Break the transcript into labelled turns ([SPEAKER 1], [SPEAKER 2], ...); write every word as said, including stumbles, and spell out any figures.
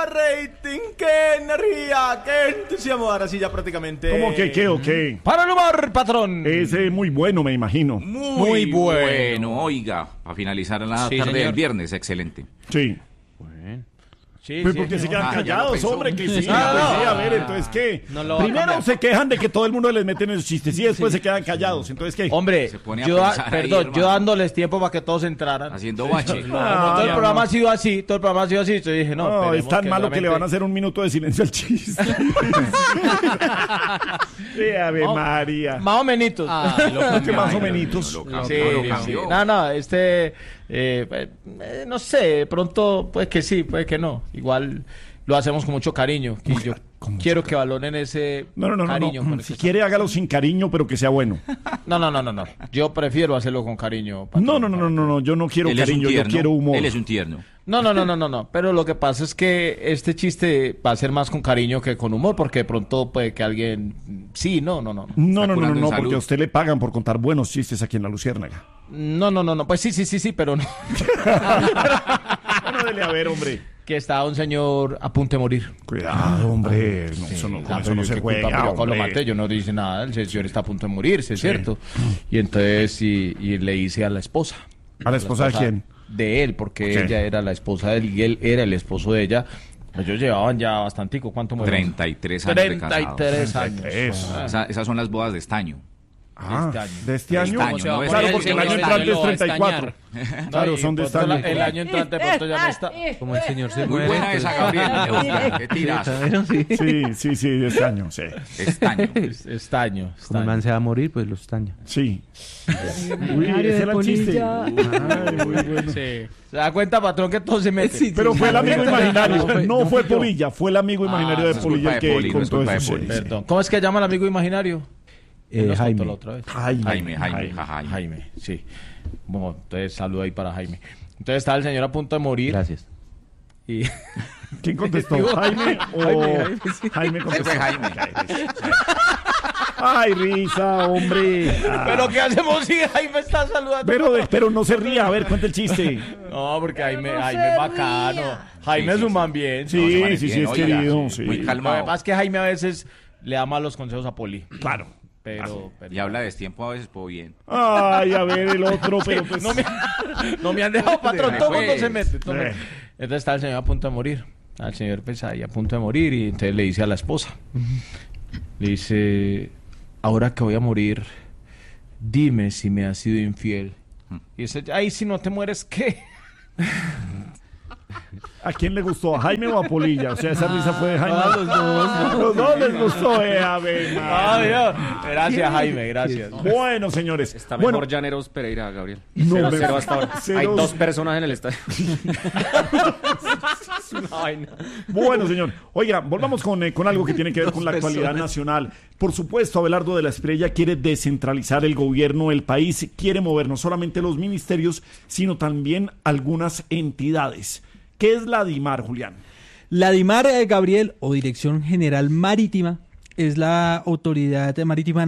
[SPEAKER 1] rating, qué energía, qué entusiasmo. Ahora sí ya prácticamente.
[SPEAKER 2] ¿Cómo que qué o qué?
[SPEAKER 1] Para el humor, patrón.
[SPEAKER 2] Es eh, muy bueno, me imagino.
[SPEAKER 3] Muy,
[SPEAKER 1] Muy bueno.
[SPEAKER 3] bueno. Oiga, a finalizar la
[SPEAKER 1] Sí,
[SPEAKER 3] tarde
[SPEAKER 1] señor.
[SPEAKER 3] del viernes, excelente.
[SPEAKER 2] Sí.
[SPEAKER 1] Sí,
[SPEAKER 2] Pues
[SPEAKER 1] sí.
[SPEAKER 2] porque se quedan
[SPEAKER 3] Ah, ya lo
[SPEAKER 2] callados,
[SPEAKER 3] pensó.
[SPEAKER 2] hombre, que sí,
[SPEAKER 1] No,
[SPEAKER 2] pues
[SPEAKER 1] no.
[SPEAKER 2] sí, a ver, entonces ¿qué?
[SPEAKER 1] No lo va a
[SPEAKER 2] Primero
[SPEAKER 1] cambiar.
[SPEAKER 2] se quejan de que todo el mundo les mete en esos chistes y después se quedan callados, entonces ¿qué?
[SPEAKER 1] Hombre,
[SPEAKER 3] Se pone a
[SPEAKER 1] yo, da-
[SPEAKER 3] pensar ahí,
[SPEAKER 1] perdón,
[SPEAKER 3] hermano.
[SPEAKER 1] yo dándoles tiempo para que todos entraran.
[SPEAKER 3] Haciendo bache.
[SPEAKER 1] Como
[SPEAKER 2] Ah,
[SPEAKER 1] todo el
[SPEAKER 2] ya
[SPEAKER 1] programa
[SPEAKER 2] no.
[SPEAKER 1] ha sido así, todo el programa ha sido así, yo dije, no,
[SPEAKER 2] No, es
[SPEAKER 1] esperemos
[SPEAKER 2] tan malo que le van a
[SPEAKER 1] realmente-
[SPEAKER 2] hacer un minuto de silencio al chiste. Sí, Ave
[SPEAKER 1] No,
[SPEAKER 2] María.
[SPEAKER 1] Más o menos.
[SPEAKER 2] ¿Qué más o menitos?
[SPEAKER 3] Lo
[SPEAKER 1] Sí,
[SPEAKER 3] cambió, lo
[SPEAKER 1] sí,
[SPEAKER 3] cambió.
[SPEAKER 1] sí. No, no, este, eh, eh, no sé, de pronto puede que sí, puede que no. Igual lo hacemos con mucho cariño. Y yo
[SPEAKER 2] con mucho
[SPEAKER 1] quiero que valoren ese
[SPEAKER 2] No, no, no, no,
[SPEAKER 1] cariño.
[SPEAKER 2] no.
[SPEAKER 1] con el
[SPEAKER 2] Si
[SPEAKER 1] que
[SPEAKER 2] quiere hágalo sin cariño, pero que sea bueno.
[SPEAKER 1] No, no, no, no, no. Yo prefiero hacerlo con cariño. patrón.
[SPEAKER 2] No, no, no, no, no, no, yo no quiero
[SPEAKER 3] Él es un
[SPEAKER 2] cariño, yo
[SPEAKER 3] tierno.
[SPEAKER 2] quiero humor.
[SPEAKER 3] Él es un tierno.
[SPEAKER 1] No, no, no, no, no, no. Pero lo que pasa es que este chiste va a ser más con cariño que con humor, porque de pronto puede que alguien. Sí, no, no, no.
[SPEAKER 2] No, no, no, no,
[SPEAKER 3] curando en
[SPEAKER 2] no,
[SPEAKER 3] salud.
[SPEAKER 2] porque a usted le pagan por contar buenos chistes aquí en La Luciérnaga.
[SPEAKER 1] No, no, no, no. Pues sí, sí, sí, sí, pero no.
[SPEAKER 2] Bueno, dele a ver, hombre.
[SPEAKER 1] Que está un señor a punto de morir.
[SPEAKER 2] Cuidado, hombre. No, eso no, con
[SPEAKER 1] Ah,
[SPEAKER 2] eso
[SPEAKER 1] pero
[SPEAKER 2] no
[SPEAKER 1] yo
[SPEAKER 2] se
[SPEAKER 1] qué culpa,
[SPEAKER 2] juega,
[SPEAKER 1] pero yo lo
[SPEAKER 2] hombre.
[SPEAKER 1] maté, yo no dice nada, el señor está a punto de morirse, ¿cierto? Y entonces, y, y le hice a la esposa.
[SPEAKER 2] ¿A la esposa de quién?
[SPEAKER 1] De él, porque
[SPEAKER 2] Ok.
[SPEAKER 1] ella era la esposa de él y él era el esposo de ella. Ellos llevaban ya bastantico, ¿cuánto murieron?
[SPEAKER 3] treinta y tres años de
[SPEAKER 1] treinta y
[SPEAKER 3] casados.
[SPEAKER 1] tres años.
[SPEAKER 2] Eso.
[SPEAKER 1] Ah,
[SPEAKER 3] Esa- esas son las bodas de estaño.
[SPEAKER 2] Ah,
[SPEAKER 1] este año.
[SPEAKER 2] de este año.
[SPEAKER 3] Este año, no es-
[SPEAKER 2] Claro,
[SPEAKER 3] el
[SPEAKER 2] porque el
[SPEAKER 3] señor
[SPEAKER 2] año entrante es
[SPEAKER 4] lo va a
[SPEAKER 2] treinta y cuatro.
[SPEAKER 1] No,
[SPEAKER 2] Claro,
[SPEAKER 1] y
[SPEAKER 2] son de
[SPEAKER 1] pronto
[SPEAKER 2] este
[SPEAKER 1] la-
[SPEAKER 2] año.
[SPEAKER 1] El año entrante de pronto ya no está.
[SPEAKER 4] Como el señor se
[SPEAKER 3] Muy
[SPEAKER 4] muere.
[SPEAKER 3] buena esa, Gabriel. Me gusta. Qué tirazo.
[SPEAKER 4] Pero sí.
[SPEAKER 2] Sí, sí, sí, de este año, sí.
[SPEAKER 3] Estaño.
[SPEAKER 1] Es- Estaño.
[SPEAKER 4] Como el man se va a morir, pues lo estaña.
[SPEAKER 2] Sí. Uy, ese era el chiste. Ay, muy bueno.
[SPEAKER 1] Sí. ¿Se da cuenta, patrón, que todo se mete?
[SPEAKER 2] Pero fue el amigo imaginario, no fue
[SPEAKER 4] fui yo.
[SPEAKER 2] Polilla, fue el amigo imaginario
[SPEAKER 3] Ah,
[SPEAKER 2] de
[SPEAKER 3] eso es
[SPEAKER 2] Polilla
[SPEAKER 3] culpa
[SPEAKER 2] el
[SPEAKER 3] de
[SPEAKER 2] que
[SPEAKER 3] Poli, no es
[SPEAKER 2] contó
[SPEAKER 3] culpa de
[SPEAKER 2] eso.
[SPEAKER 3] Poli.
[SPEAKER 2] sí, sí.
[SPEAKER 1] Perdón. ¿Cómo es que llama el amigo imaginario?
[SPEAKER 4] Eh,
[SPEAKER 1] Él nos contó
[SPEAKER 4] Jaime.
[SPEAKER 1] la otra vez.
[SPEAKER 2] Jaime,
[SPEAKER 3] Jaime, Jaime, ja, Jaime.
[SPEAKER 1] Jaime, sí. Bueno, entonces saludo ahí para Jaime. Entonces estaba el señor a punto de morir.
[SPEAKER 4] Gracias.
[SPEAKER 1] Y
[SPEAKER 2] ¿Quién contestó? ¿Jaime o
[SPEAKER 1] Jaime, Jaime, sí.
[SPEAKER 2] Jaime
[SPEAKER 3] Ese
[SPEAKER 2] contestó?
[SPEAKER 3] fue Jaime.
[SPEAKER 2] Ay, risa, hombre. Ah.
[SPEAKER 1] ¿Pero qué hacemos si Jaime está saludando?
[SPEAKER 2] Pero, pero no se ría, a ver, cuente el chiste.
[SPEAKER 1] No, porque Jaime, Jaime es bacano. Jaime
[SPEAKER 3] Sí,
[SPEAKER 1] es un
[SPEAKER 3] sí,
[SPEAKER 1] man bien.
[SPEAKER 2] Sí,
[SPEAKER 3] No, se maneja
[SPEAKER 2] sí, sí,
[SPEAKER 3] bien,
[SPEAKER 2] es
[SPEAKER 3] oiga,
[SPEAKER 2] querido,
[SPEAKER 3] sí,
[SPEAKER 2] sí.
[SPEAKER 3] muy
[SPEAKER 1] Lo
[SPEAKER 3] calmado.
[SPEAKER 1] que pasa es que Jaime a veces le da malos consejos a Poli.
[SPEAKER 2] Claro.
[SPEAKER 1] Pero, pero-
[SPEAKER 3] Y habla de tiempo a veces, pues bien.
[SPEAKER 2] Ay, a ver, el otro, pero pues...
[SPEAKER 1] no, me, no me han dejado, patrón.
[SPEAKER 3] Se
[SPEAKER 1] Todo el mundo
[SPEAKER 3] fue.
[SPEAKER 1] se mete. todo el mundo. Entonces está el señor a punto de morir. Al señor pues ahí a punto de morir. Y entonces le dice a la esposa. Le dice, ahora que voy a morir, dime si me has sido infiel. Y dice, ay, si no te mueres, ¿qué?
[SPEAKER 2] ¿A quién le gustó? ¿A Jaime o a Polilla? O sea, esa risa fue de Jaime.
[SPEAKER 1] A los dos.
[SPEAKER 2] Los dos les gustó, eh, a ver.
[SPEAKER 1] Ah, mira. Gracias, Jaime, gracias.
[SPEAKER 2] Bueno, señores.
[SPEAKER 5] Está
[SPEAKER 2] bueno,
[SPEAKER 5] mejor Llaneros Pereira, Gabriel.
[SPEAKER 2] No,
[SPEAKER 5] cero,
[SPEAKER 2] pero-
[SPEAKER 5] cero hasta ahora.
[SPEAKER 2] cero-
[SPEAKER 5] Hay dos personas en el estadio. Es una vaina.
[SPEAKER 2] Bueno, señor. Oiga, volvamos con, eh, con algo que tiene que ver con la actualidad nacional. Por supuesto, Abelardo de la Espriella quiere descentralizar el gobierno del país, quiere mover no solamente los ministerios, sino también algunas entidades. ¿Qué es la DIMAR, Julián?
[SPEAKER 6] La DIMAR, eh, Gabriel, o Dirección General Marítima, es la autoridad marítima